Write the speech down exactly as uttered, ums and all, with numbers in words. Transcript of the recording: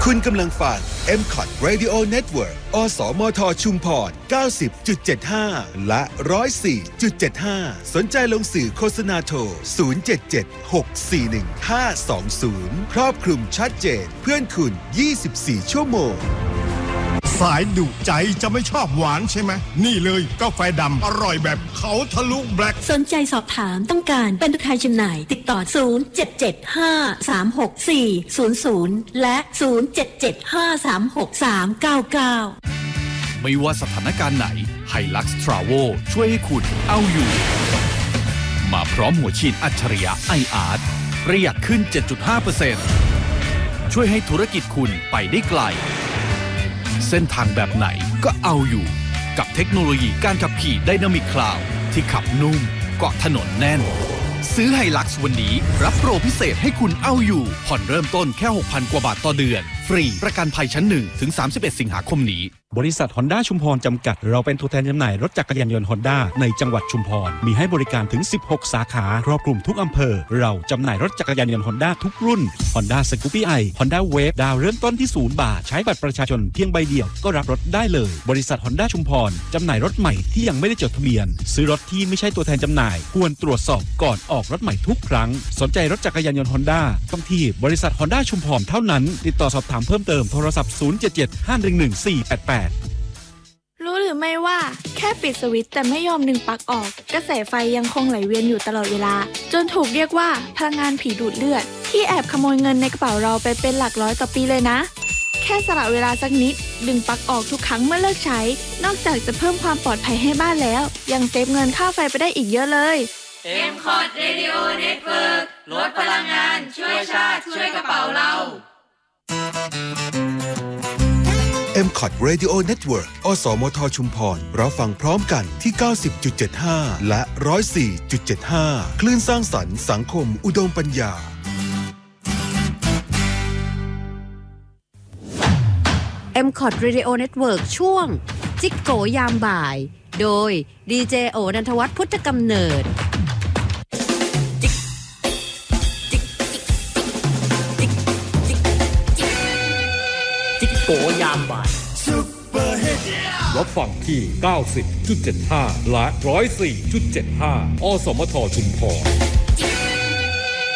คุณกำลังฟัง เอ็ม คอท Radio Network อสมทชุมพร เก้าสิบจุดเจ็ดห้า และ หนึ่งร้อยสี่จุดเจ็ดห้า สนใจลงสื่อโฆษณาโทร ศูนย์ เจ็ด เจ็ด หก สี่ หนึ่ง ห้า สอง ศูนย์ ครอบคลุมชัดเจนเพื่อนคุณ ยี่สิบสี่ ชั่วโมงสายดุใจจะไม่ชอบหวานใช่ไหมนี่เลยกาแฟดำอร่อยแบบเขาทะลุแบล็คสนใจสอบถามต้องการเป็นตัวแทนจำหน่ายติดต่อศูนย์ เจ็ด เจ็ด ห้า สาม หก สี่ ศูนย์ ศูนย์และศูนย์ เจ็ด เจ็ด ห้า สาม หก สาม เก้า เก้าไม่ว่าสถานการณ์ไหน Hilux Travel ช่วยให้คุณเอาอยู่มาพร้อมหัวฉีดอัจฉริยะ ไอ อาร์ ประหยัดขึ้น เจ็ดจุดห้าเปอร์เซ็นต์ ช่วยให้ธุรกิจคุณไปได้ไกลเส้นทางแบบไหนก็เอาอยู่กับเทคโนโลยีการขับขี่ Dynamic Cloud ที่ขับนุ่มเกาะถนนแน่นซื้อ Hilux วันนี้รับโปรพิเศษให้คุณเอาอยู่ผ่อนเริ่มต้นแค่ หกพัน กว่าบาทต่อเดือนฟรีประกันภัยชั้นหนึ่งถึงสามสิบเอ็ดสิงหาคมนี้บริษัท Honda ชุมพรจำกัดเราเป็นตัวแทนจำหน่ายรถจักรยานยนต์ Honda ในจังหวัดชุมพรมีให้บริการถึงสิบหกสาขาครอบคลุมทุกอำเภอเราจำหน่ายรถจักรยานยนต์ Honda ทุกรุ่น Honda Scoopy i Honda Wave ดาวเริ่มต้นที่ศูนย์บาทใช้บัตรประชาชนเพียงใบเดียวก็รับรถได้เลยบริษัท Honda ชุมพรจำหน่ายรถใหม่ที่ยังไม่ได้จดทะเบียนซื้อรถที่ไม่ใช่ตัวแทนจำหน่ายควรตรวจสอบก่อนออกรถใหม่ทุกครั้งสนใจรถจักรยานยนต์ Honda ต้องที่บริษัท Honda ชุมพรเท่านั้นติดต่อสอบถามเพิ่มเติมโทรศัพท์ศูนย์ เจ็ด เจ็ด ห้า หนึ่ง หนึ่ง สี่ แปด แปดรู้หรือไม่ว่าแค่ปิดสวิตช์แต่ไม่ยอมดึงปลั๊กออกกระแสไฟยังคงไหลเวียนอยู่ตลอดเวลาจนถูกเรียกว่าพลังงานผีดูดเลือดที่แอบขโมยเงินในกระเป๋าเราไปเป็นหลักร้อยต่อปีเลยนะแค่สละเวลาสักนิดดึงปลั๊กออกทุกครั้งเมื่อเลิกใช้นอกจากจะเพิ่มความปลอดภัยให้บ้านแล้วยังเซฟเงินค่าไฟไปได้อีกเยอะเลยเอ็ม คอท Radio Network ลดพลังงานช่วยชาติช่วยกระเป๋าเราเอ็ม คอท Radio Network อสมทชุมพรรับฟังพร้อมกันที่ เก้าสิบจุดเจ็ดห้า และ หนึ่งร้อยสี่จุดเจ็ดห้า คลื่นสร้างสรรค์สังคมอุดมปัญญาเอ็ม คอท Radio Network ช่วงจิกโกยามบ่ายโดยดีเจโอนันทวัฒน์พุทธกำเนิดจิกโกยามบ่ายซุปเปอร์ฮิตรับฟังที่ เก้าสิบจุดเจ็ดห้า และ หนึ่งร้อยสี่จุดเจ็ดห้า อสมทชุมพร